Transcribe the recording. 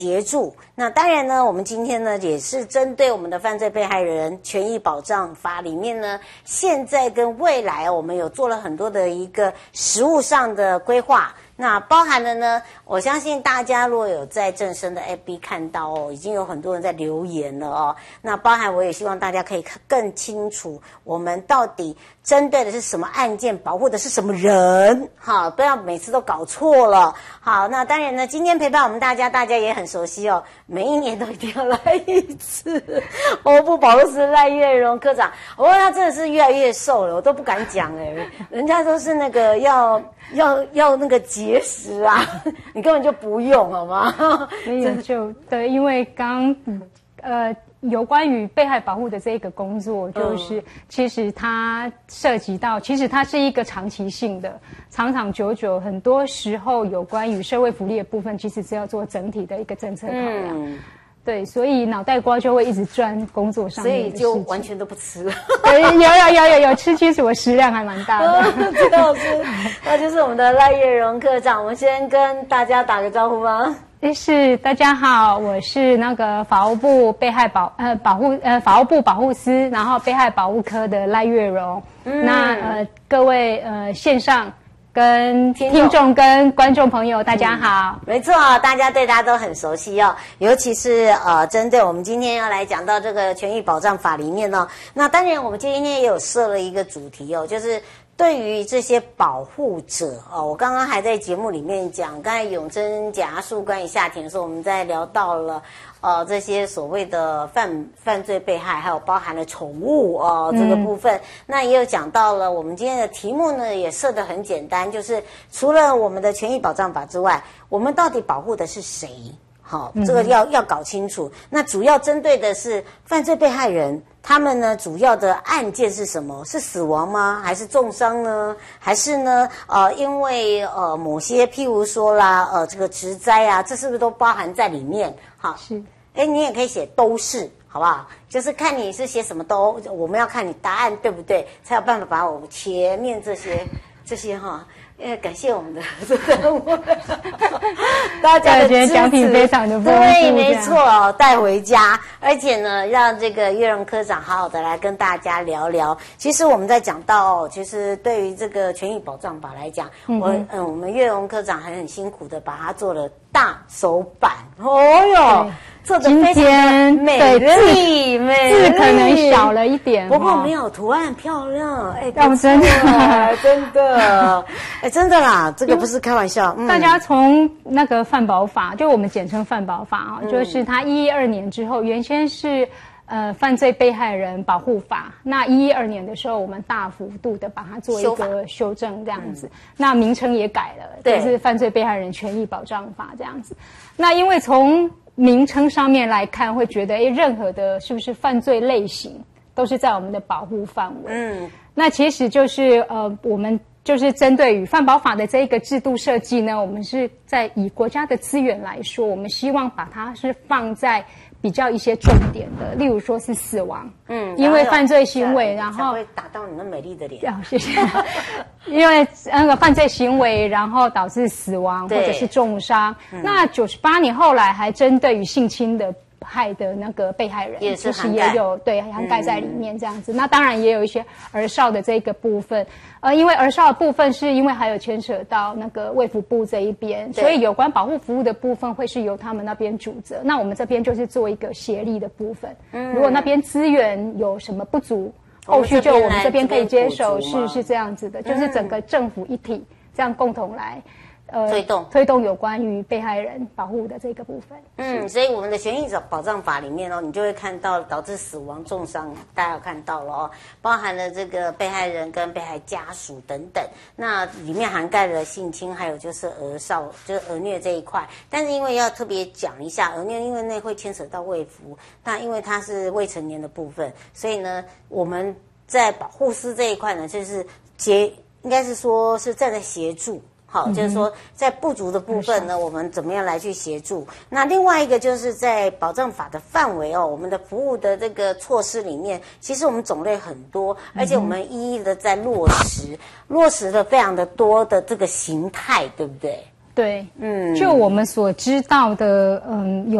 协助。那当然呢，我们今天呢也是针对我们的犯罪被害人权益保障法里面呢，现在跟未来我们有做了很多的一个实务上的规划。那包含了呢，我相信大家如果有在正声的 FB 看到哦，已经有很多人在留言了哦。那包含我也希望大家可以更清楚，我们到底针对的是什么案件，保护的是什么人，好，不要每次都搞错了。好，那当然呢，今天陪伴我们大家也很熟悉哦，每一年都一定要来一次。欧部保护司赖月荣科长，他真的是越来越瘦了，我都不敢讲人家都是那个要那个节食啊，你根本就不用好吗？ 没有就对，因为有关于被害保护的这个工作，就是其实它涉及到，其实它是一个长期性的，长长久久，很多时候有关于社会福利的部分，其实是要做整体的一个政策考量。对，所以脑袋瓜就会一直钻工作上面的事情， 所以就完全都不吃了。 有吃，其实我食量还蛮大的。 知道是，那就是我们的赖月荣科长。我们先跟大家打个招呼吧。 是，大家好，我是那个法务部法务部保护司，然后被害保护科的赖月荣。那各位线上跟听众跟观众朋友大家好。 没错，大家对他都很熟悉哦，尤其是针对我们今天要来讲到这个权益保障法里面哦，那当然我们今天也有设了一个主题哦，就是对于这些保护者哦，我刚刚还在节目里面讲，刚才永贞、贾树、关于夏田的时候，我们在聊到了这些所谓的犯罪被害，还有包含了宠物这个部分。那也有讲到了，我们今天的题目呢也设得很简单，就是除了我们的权益保障法之外，我们到底保护的是谁？好，这个要搞清楚。那主要针对的是犯罪被害人，他们呢主要的案件是什么？是死亡吗？还是重伤呢？还是呢因为某些譬如说啦这个职灾啊，这是不是都包含在里面？好， 是。 你也可以写都是，好不好？就是看你是写什么都，我们要看你答案对不对，才有办法把我们前面这些哈。感谢我们的大家的支持， 觉得奖品非常的丰富， 对，没错，带回家，而且呢，让这个月荣科长好好的来跟大家聊聊。其实我们在讲到，其实对于这个权益保障法来讲，我们月荣科长还很辛苦的把它做了大手版，做得非常的美丽， 字可能小了一点， 不过没有图案漂亮， 真的真的啦，这个不是开玩笑。 大家从那个犯保法，就我们简称犯保法就是它112年之后，原先是犯罪被害人保护法，那112年的时候，我们大幅度的把它做一个修正，这样子，那名称也改了，就是犯罪被害人权益保障法这样子。那因为从名称上面来看，会觉得任何的是不是犯罪类型都是在我们的保护范围。那其实就是我们就是针对于犯保法的这一个制度设计呢，我们是在以国家的资源来说，我们希望把它是放在比较一些重点的，例如说是死亡，因为犯罪行为，然后会打到你们美丽的脸。 谢谢。因为那个犯罪行为，然后导致死亡或者是重伤。那98年后来还针对于性侵的害的那个被害人，其实也有涵盖在里面这样子。那当然也有一些儿少的这个部分，因为儿少的部分是因为还有牵扯到那个卫福部这一边，所以有关保护服务的部分会是由他们那边主责。那我们这边就是做一个协力的部分。如果那边资源有什么不足，后续就我们这边可以接手，是这样子的，就是整个政府一体这样共同来。推动有关于被害人保护的这个部分。 所以我们的权益保障法里面你就会看到导致死亡、重伤，大家有看到了包含了这个被害人跟被害家属等等。那里面涵盖了性侵，还有就是儿少，就是儿虐这一块。但是因为要特别讲一下儿虐，因为那会牵扯到卫福，那因为它是未成年的部分，所以呢，我们在保护司这一块呢，就是应该是说是站在协助。好，就是说在不足的部分呢，我们怎么样来去协助？那另外一个就是在保障法的范围我们的服务的这个措施里面，其实我们种类很多，而且我们一一的在落实了非常的多的这个形态，对不对？ 对，就我们所知道的，有